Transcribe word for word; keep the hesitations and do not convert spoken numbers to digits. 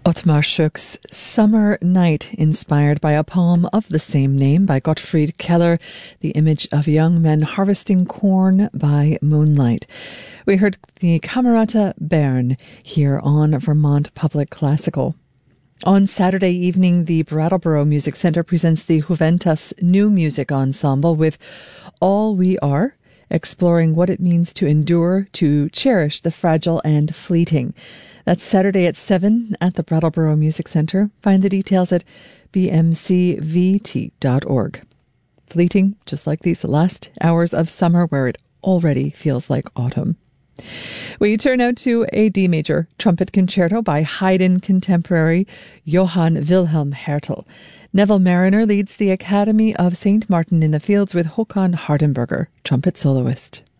Ottmar Schuch's Summer Night, inspired by a poem of the same name by Gottfried Keller, the image of young men harvesting corn by moonlight. We heard the Camerata Bern here on Vermont Public Classical. On Saturday evening, the Brattleboro Music Centre presents the Juventus New Music Ensemble with All We Are, exploring what it means to endure, to cherish the fragile and fleeting. That's Saturday at seven at the Brattleboro Music Centre. Find the details at b m c v t dot org. Fleeting, just like these last hours of summer where it already feels like autumn. We turn now to a D major trumpet concerto by Haydn contemporary Johann Wilhelm Hertel. Neville Mariner leads the Academy of Saint Martin in the Fields with Håkan Hardenberger, trumpet soloist.